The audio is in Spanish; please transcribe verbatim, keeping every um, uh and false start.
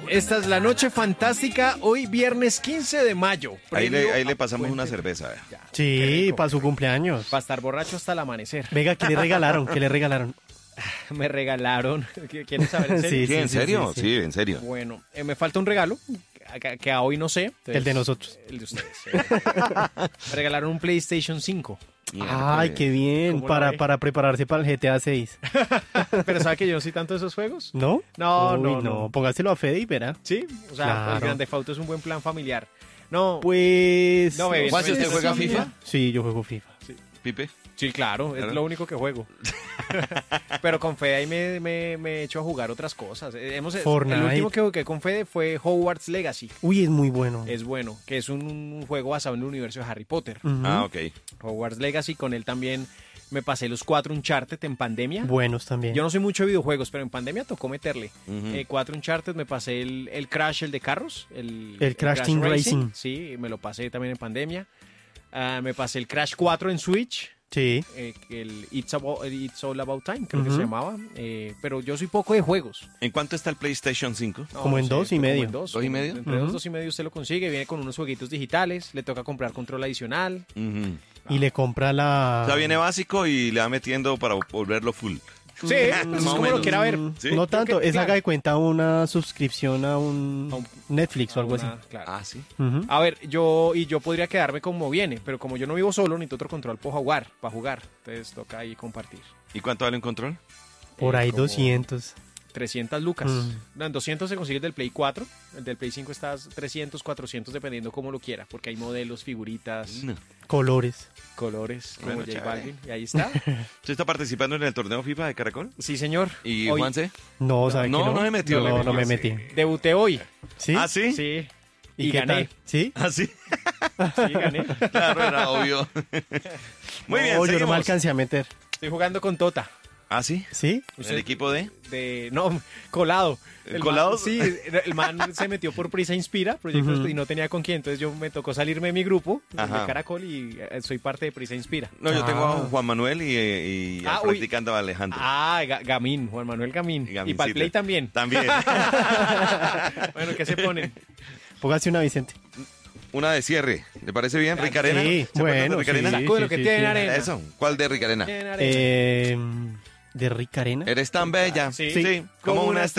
Esta es la noche fantástica, hoy viernes quince de mayo. Ahí le, ahí le a pasamos Puente- una cerveza. eh. Ya, Sí, para su cumpleaños. para estar borracho hasta el amanecer. Venga, ¿qué le regalaron? ¿Qué le regalaron? Me regalaron. ¿Quieres saber en serio? Sí, Sí, ¿en sí, serio? sí, Sí, sí. en serio. Bueno, eh, me falta un regalo que, que a hoy no sé. entonces- El de nosotros. El de ustedes. eh. Me regalaron un PlayStation cinco. Ay, qué bien. ¿Cómo la Para, ve? para prepararse para el G T A seis. Pero ¿sabe que yo no soy tanto de esos juegos? ¿No? No, Uy, no, no. no. Póngaselo a Fede y verá. Sí, o sea, Claro. el Grand Theft Auto es un buen plan familiar. No, Pues... No, bebé, Juanse, ¿usted Sí, juega sí, FIFA? Sí, yo juego FIFA. ¿Pipe? sí, claro, es Claro. lo único que juego. Pero con Fede ahí me, me, me he hecho a jugar otras cosas. Eh, Hemos, Fortnite. el último que jugué con Fede fue Hogwarts Legacy. Uy, es muy bueno. Es bueno, que es un, un juego basado en el universo de Harry Potter. Ujú. Ah, ok. Hogwarts Legacy, con él también me pasé los cuatro Uncharted en pandemia. Buenos también. Yo no soy mucho de videojuegos, pero en pandemia tocó meterle. Ujú. Eh, cuatro Uncharted, me pasé el, el Crash, el de carros. El, El Crash Team Racing. Sí, me lo pasé también en pandemia. Ah, me pasé el Crash cuatro en Switch. Sí. eh, el It's, About- It's All About Time, creo que Ujú. se llamaba. Eh, pero yo soy poco de juegos. ¿En cuánto está el PlayStation cinco? No, Como en dos y como medio. en dos, ¿Dos y como medio? Entre dos, Ujú. dos y medio usted lo consigue. Viene con unos jueguitos digitales. Le toca comprar control adicional. Ujú. Y le compra la... O sea, viene básico y le va metiendo para volverlo full. Sí, pues Más es o como menos. lo quiera ver. Mm, Sí. No tanto, que- es haga claro. de cuenta una suscripción a un A un- Netflix o algo Una- así. claro. Ah, sí. Ujú. A ver, yo y yo podría quedarme como viene, pero como yo no vivo solo, necesito otro control para jugar, para jugar. Entonces toca ahí compartir. ¿Y cuánto vale un control? Por Eh, ahí como doscientos. trescientas lucas. Mm. No, en doscientos se consigue el del Play cuatro, el del Play cinco está trescientos, cuatrocientos dependiendo cómo lo quiera, porque hay modelos, figuritas, No. Colores. colores, como Bueno, J chévere. Balvin. Y ahí está. ¿Usted está participando en el torneo FIFA de Caracol? Sí, señor. ¿Y Hoy Juanse? No, ¿sabe no, que no? no me metió. No, no me metí. Debuté hoy. ¿Sí? ¿Ah, sí? Sí. ¿Y, Y qué gané. tal? ¿Sí? ¿Ah, sí? Sí, gané. Claro, era obvio. Muy bien, No, yo no me seguimos. alcancé a meter. Estoy jugando con Tota. ¿Ah, sí? ¿Sí? ¿En el equipo de? De, no, colado. ¿El man- colado? sí, el man se metió por Prisa Inspira, proyecto, Ujú. y no tenía con quién, entonces yo me tocó salirme de mi grupo, Ajá. de Caracol, y eh, soy parte de Prisa Inspira. No, yo tengo a Ah. Juan Manuel y, y Ah, al uy. practicante a Alejandro. Ah, Ga- Gamín, Juan Manuel Gamín. Y, Gamincito. para el Play también. También. Bueno, ¿qué se ponen? Póngase una, Vicente. Una de cierre. ¿Le parece bien? ¿Ricarena? Sí, ¿Se acuerdan de bueno, Ricarena? sí, Saco de lo sí, que sí, tiene sí. arena. Eso. ¿Cuál de Ricarena? Tienen arena. Eh, ¿De Rica Arena? Eres tan bella. Sí. Sí. Como una estrella.